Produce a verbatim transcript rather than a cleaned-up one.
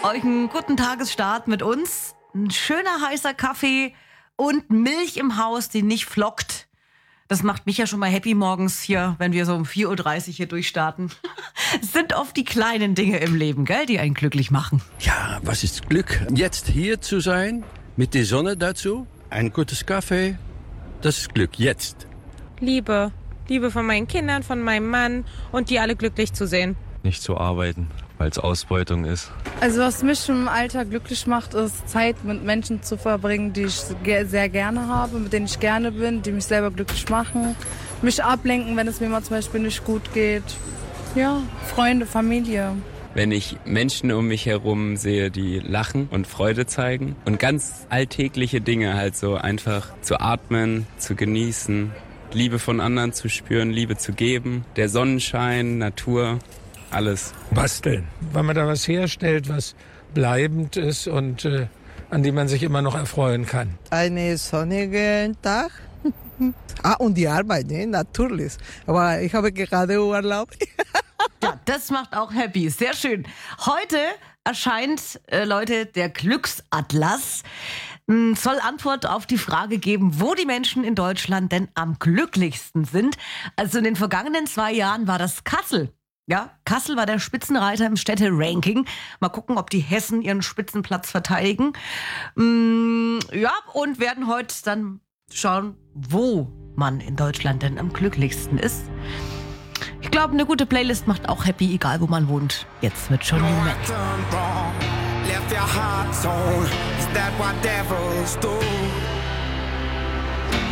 euch einen guten Tagesstart mit uns. Ein schöner heißer Kaffee und Milch im Haus, die nicht flockt. Das macht mich ja schon mal happy morgens hier, wenn wir so um vier Uhr dreißig hier durchstarten. Es sind oft die kleinen Dinge im Leben, gell, die einen glücklich machen. Ja, was ist Glück? Jetzt hier zu sein, mit der Sonne dazu, ein gutes Kaffee, das ist Glück, jetzt. Liebe. Liebe von meinen Kindern, von meinem Mann und die alle glücklich zu sehen. Nicht zu arbeiten, weil es Ausbeutung ist. Also was mich im Alltag glücklich macht, ist Zeit mit Menschen zu verbringen, die ich sehr gerne habe, mit denen ich gerne bin, die mich selber glücklich machen. Mich ablenken, wenn es mir mal zum Beispiel nicht gut geht. Ja, Freunde, Familie. Wenn ich Menschen um mich herum sehe, die lachen und Freude zeigen und ganz alltägliche Dinge halt so einfach zu atmen, zu genießen, Liebe von anderen zu spüren, Liebe zu geben, der Sonnenschein, Natur, alles. Basteln, weil man da was herstellt, was bleibend ist und äh, an dem man sich immer noch erfreuen kann. Einen sonnigen Tag. Ah, und die Arbeit, ne? Natürlich. Aber ich habe gerade Urlaub. Ja, das macht auch happy. Sehr schön. Heute erscheint, äh, Leute, der Glücksatlas. M, soll Antwort auf die Frage geben, wo die Menschen in Deutschland denn am glücklichsten sind. Also in den vergangenen zwei Jahren war das Kassel. Ja, Kassel war der Spitzenreiter im Städte-Ranking. Mal gucken, ob die Hessen ihren Spitzenplatz verteidigen. Mm, ja, und werden heute dann schauen, wo man in Deutschland denn am glücklichsten ist. Ich glaube, eine gute Playlist macht auch happy, egal wo man wohnt. Jetzt mit Johnny Mac. Left your heart torn. Is that what devils do?